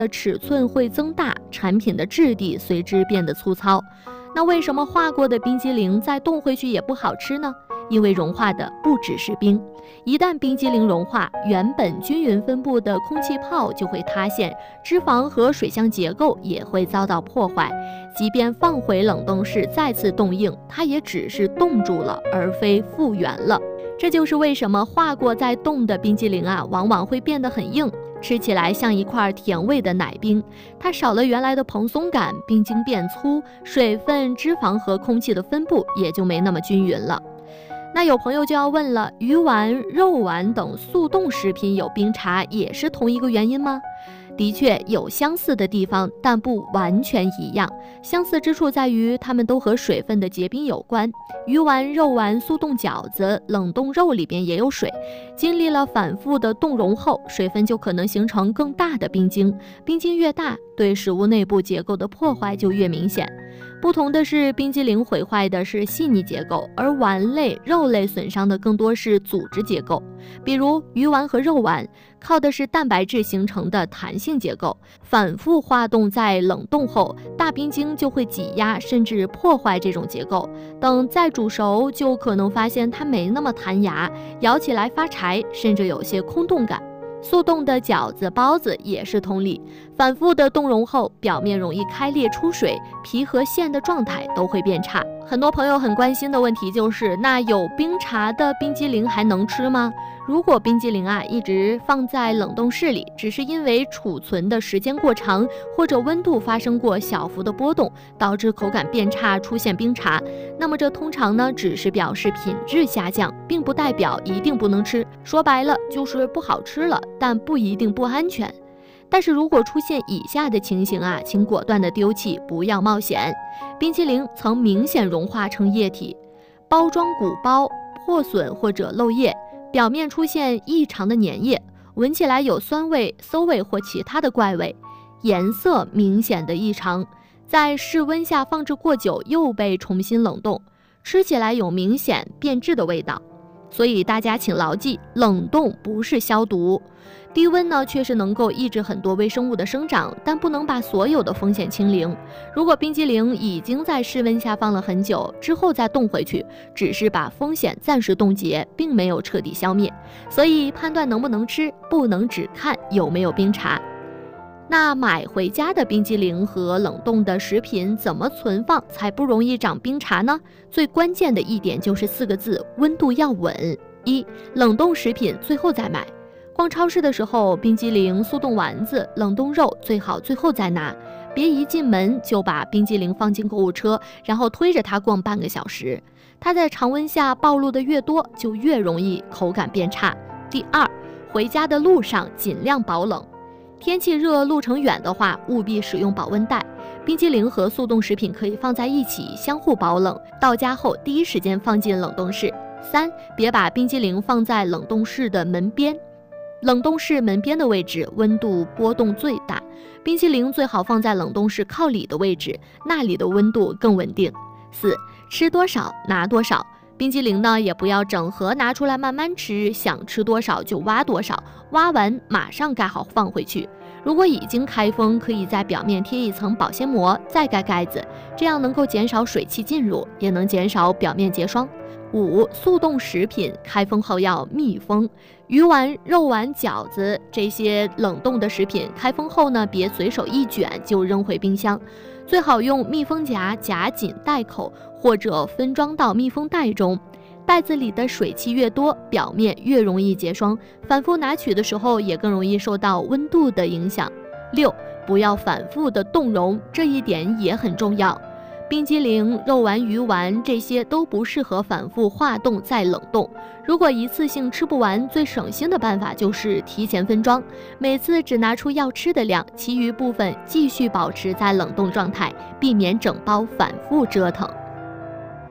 的尺寸会增大，产品的质地随之变得粗糙。那为什么化过的冰激凌再冻回去也不好吃呢？因为融化的不只是冰，一旦冰激凌融化，原本均匀分布的空气泡就会塌陷，脂肪和水相结构也会遭到破坏。即便放回冷冻室再次冻硬，它也只是冻住了，而非复原了。这就是为什么化过再冻的冰激凌往往会变得很硬，吃起来像一块甜味的奶冰。它少了原来的蓬松感，冰晶变粗，水分、脂肪和空气的分布也就没那么均匀了。那有朋友就要问了，鱼丸、肉丸等速冻食品有冰碴也是同一个原因吗？的确有相似的地方，但不完全一样。相似之处在于它们都和水分的结冰有关。鱼丸、肉丸、速冻饺子、冷冻肉里边也有水，经历了反复的冻融后，水分就可能形成更大的冰晶，冰晶越大，对食物内部结构的破坏就越明显。不同的是，冰激凌毁坏的是细腻结构，而丸类、肉类损伤的更多是组织结构。比如鱼丸和肉丸靠的是蛋白质形成的弹性结构，反复化冻在冷冻后，大冰晶就会挤压甚至破坏这种结构。等再煮熟，就可能发现它没那么弹牙，咬起来发柴，甚至有些空洞感。速冻的饺子、包子也是同理，反复的冻融后，表面容易开裂出水，皮和馅的状态都会变差。很多朋友很关心的问题就是，那有冰碴的冰激凌还能吃吗？如果冰激凌一直放在冷冻室里，只是因为储存的时间过长，或者温度发生过小幅的波动，导致口感变差，出现冰碴，那么这通常呢只是表示品质下降，并不代表一定不能吃。说白了就是不好吃了，但不一定不安全。但是如果出现以下的情形请果断的丢弃，不要冒险。冰淇淋曾明显融化成液体，包装鼓包破损或者漏液，表面出现异常的粘液，闻起来有酸味、馊味或其他的怪味，颜色明显的异常，在室温下放置过久又被重新冷冻，吃起来有明显变质的味道。所以大家请牢记，冷冻不是消毒。低温呢确实能够抑制很多微生物的生长，但不能把所有的风险清零。如果冰激凌已经在室温下放了很久之后再冻回去，只是把风险暂时冻结，并没有彻底消灭。所以判断能不能吃，不能只看有没有冰碴。那买回家的冰激凌和冷冻的食品怎么存放才不容易长冰碴呢？最关键的一点就是4个字：温度要稳。1. 冷冻食品最后再买。逛超市的时候，冰激凌、速冻丸子、冷冻肉最好最后再拿，别一进门就把冰激凌放进购物车，然后推着它逛半个小时。它在常温下暴露的越多，就越容易口感变差。第2，回家的路上尽量保冷。天气热、路程远的话，务必使用保温袋。冰激凌和速冻食品可以放在一起，相互保冷。到家后第一时间放进冷冻室。3，别把冰激凌放在冷冻室的门边。冷冻室门边的位置温度波动最大，冰淇淋最好放在冷冻室靠里的位置，那里的温度更稳定。4. 吃多少拿多少，冰淇淋呢也不要整盒拿出来慢慢吃，想吃多少就挖多少，挖完马上盖好放回去。如果已经开封，可以在表面贴一层保鲜膜，再盖盖子，这样能够减少水汽进入，也能减少表面结霜。5. 速冻食品开封后要密封，鱼丸、肉丸、饺子这些冷冻的食品开封后呢，别随手一卷就扔回冰箱，最好用密封夹夹紧袋口，或者分装到密封袋中。袋子里的水汽越多，表面越容易结霜，反复拿取的时候也更容易受到温度的影响。6. 不要反复的冻融，这一点也很重要。冰激凌、肉丸、鱼丸这些都不适合反复化冻再冷冻。如果一次性吃不完，最省心的办法就是提前分装，每次只拿出要吃的量，其余部分继续保持在冷冻状态，避免整包反复折腾。